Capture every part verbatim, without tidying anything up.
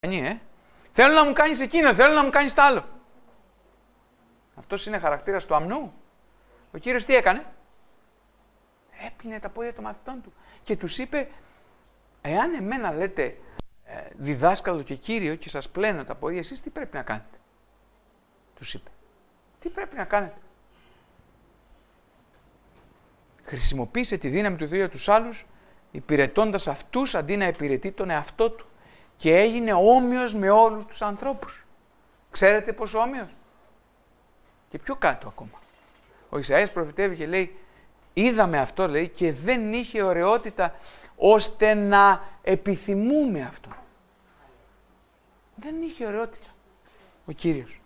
Ε? Θέλω να μου κάνεις εκείνο, θέλω να μου κάνεις τ' άλλο. Αυτός είναι χαρακτήρας του αμνού. Ο Κύριος τι έκανε? Έπλυνε τα πόδια των μαθητών του και τους είπε, εάν εμένα λέτε ε, διδάσκαλο και Κύριο και σας πλένω τα πόδια, εσείς τι πρέπει να κάνετε? Τους είπε. Τι πρέπει να κάνετε? Χρησιμοποίησε τη δύναμη του Θεού για τους άλλους, υπηρετώντας αυτούς αντί να υπηρετεί τον εαυτό του. Και έγινε όμοιος με όλους τους ανθρώπους. Ξέρετε πόσο όμοιος? Και πιο κάτω ακόμα. Ο Ισαΐας προφητεύει και λέει, είδαμε αυτό, λέει, και δεν είχε ωραιότητα ώστε να επιθυμούμε αυτό. Δεν είχε ωραιότητα ο Κύριος.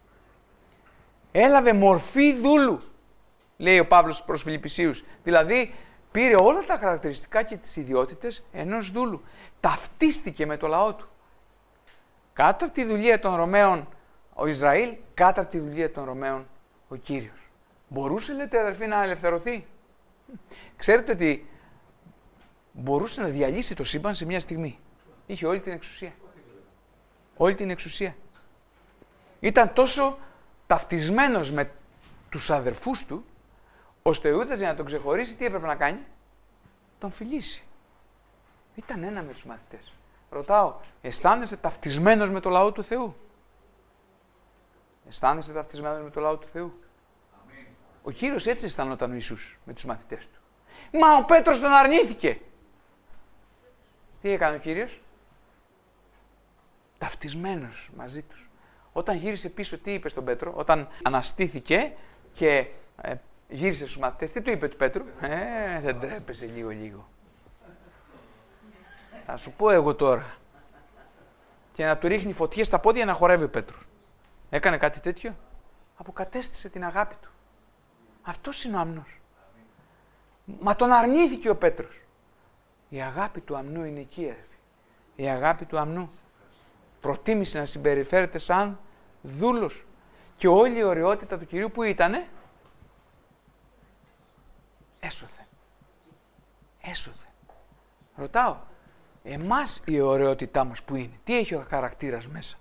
Έλαβε μορφή δούλου, λέει ο Παύλος προς Φιλιππισίους. Δηλαδή, πήρε όλα τα χαρακτηριστικά και τις ιδιότητες ενός δούλου. Ταυτίστηκε με το λαό του. Κάτω από τη δουλεία των Ρωμαίων ο Ισραήλ, κάτω από τη δουλεία των Ρωμαίων ο Κύριος. Μπορούσε, λέτε αδερφοί, να ελευθερωθεί? Ξέρετε ότι μπορούσε να διαλύσει το σύμπαν σε μια στιγμή. Είχε όλη την εξουσία. Όλη την εξουσία. Ήταν τόσο ταυτισμένος με τους αδερφούς του, ώστε ο Ιούδας για να τον ξεχωρίσει τι έπρεπε να κάνει? Τον φιλήσει. Ήταν ένα με τους μαθητές. Ρωτάω, αισθάνεσαι ταυτισμένος με το λαό του Θεού? Αισθάνεσαι ταυτισμένος με το λαό του Θεού? Αμήν. Ο Κύριος έτσι αισθανόταν ο Ιησούς με τους μαθητές του. Μα ο Πέτρος τον αρνήθηκε. Τι έκανε ο Κύριος? Ταυτισμένος μαζί τους. Όταν γύρισε πίσω, τι είπε στον Πέτρο? Όταν αναστήθηκε και ε, γύρισε στους μαθητές, τι του είπε του Πέτρου? Ε, δεν τρέπεσαι λίγο λίγο. Θα σου πω εγώ τώρα. Και να του ρίχνει φωτιές στα πόδια να χορεύει ο Πέτρος. Έκανε κάτι τέτοιο? Αποκατέστησε την αγάπη του. Αυτός είναι ο αμνός. Μα τον αρνήθηκε ο Πέτρος. Η αγάπη του αμνού είναι εκεί, έρευε. Η αγάπη του αμνού. Προτίμησε να συμπεριφέρεται σαν δούλος. Και όλη η ωραιότητα του Κυρίου που ήτανε? Έσωθε. Έσωθε. Ρωτάω, εμάς η ωραιότητά μας που είναι? Τι έχει ο χαρακτήρας μέσα?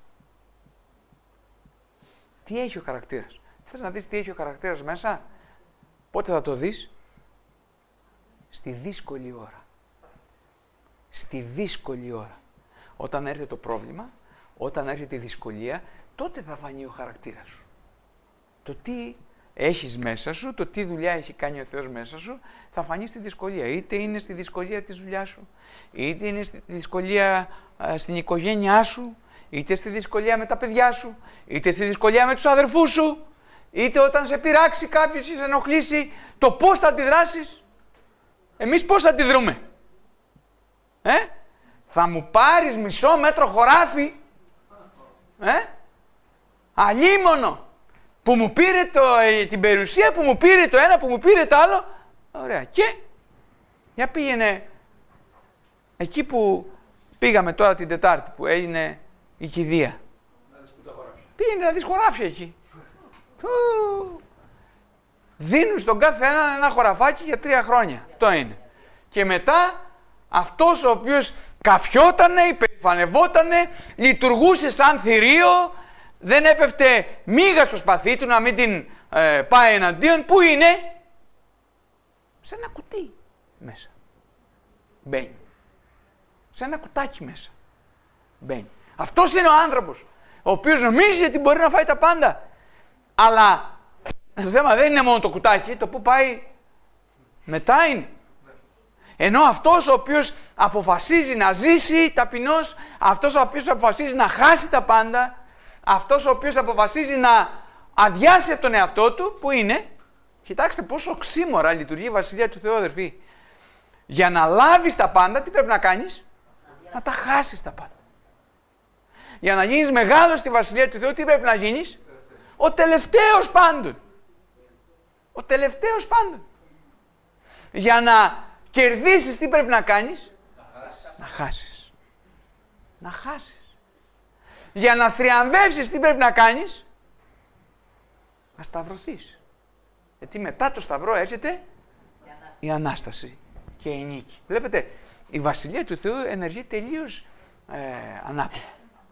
Τι έχει ο χαρακτήρας? Θες να δεις τι έχει ο χαρακτήρας μέσα? Πότε θα το δεις? Στη δύσκολη ώρα. Στη δύσκολη ώρα. Όταν έρχεται το πρόβλημα, όταν έρχεται η δυσκολία, τότε θα φανεί ο χαρακτήρας σου. Το τι έχεις μέσα σου, το τι δουλειά έχει κάνει ο Θεός μέσα σου, θα φανεί στη δυσκολία. Είτε είναι στη δυσκολία της δουλειάς σου, είτε είναι στη δυσκολία α, στην οικογένειά σου, είτε στη δυσκολία με τα παιδιά σου, είτε στη δυσκολία με τους αδερφούς σου, είτε όταν σε πειράξει κάποιος ή σε ενοχλήσει, το πώς θα αντιδράσεις. Εμείς πώς θα αντιδρούμε? Ε? Θα μου πάρεις μισό μέτρο χωράφι? Ε? Αλίμονο! Που μου πήρε το, την περιουσία, που μου πήρε το ένα, που μου πήρε το άλλο. Ωραία. Και για πήγαινε εκεί που πήγαμε τώρα την Τετάρτη, που έγινε η κηδεία. Πήγαινε να δεις χωράφια εκεί. Δίνουν στον κάθε έναν ένα χωραφάκι για τρία χρόνια. Αυτό είναι. Και μετά αυτός ο οποίος καφιότανε, υπερηφανευότανε, λειτουργούσε σαν θηρίο, δεν έπεφτε μίγα στο σπαθί του να μην την ε, πάει εναντίον. Πού είναι? Σε ένα κουτί μέσα. Μπαίνει. Σε ένα κουτάκι μέσα. Μπαίνει. Αυτός είναι ο άνθρωπος, ο οποίος νομίζει ότι μπορεί να φάει τα πάντα. Αλλά το θέμα δεν είναι μόνο το κουτάκι, το που πάει μετά είναι. Ενώ αυτός ο οποίος αποφασίζει να ζήσει ταπεινός, αυτός ο οποίος αποφασίζει να χάσει τα πάντα, αυτός ο οποίος αποφασίζει να αδειάσει από τον εαυτό του, που είναι? Κοιτάξτε πόσο οξύμορα λειτουργεί η Βασιλεία του Θεού, αδερφοί. Για να λάβεις τα πάντα, τι πρέπει να κάνεις? Να τα χάσεις τα πάντα. Για να γίνεις μεγάλος στη Βασιλεία του Θεού, τι πρέπει να γίνεις? Ο τελευταίος πάντων. Ο τελευταίος πάντων. Για να κερδίσεις, τι πρέπει να κάνεις? Να χάσεις. Να χάσεις. Για να θριαμβεύσεις, τι πρέπει να κάνεις? Να σταυρωθείς. Γιατί μετά το σταυρό έρχεται η Ανάσταση, η Ανάσταση και η νίκη. Βλέπετε, η Βασιλεία του Θεού ενεργεί τελείως ε, ανάποδα.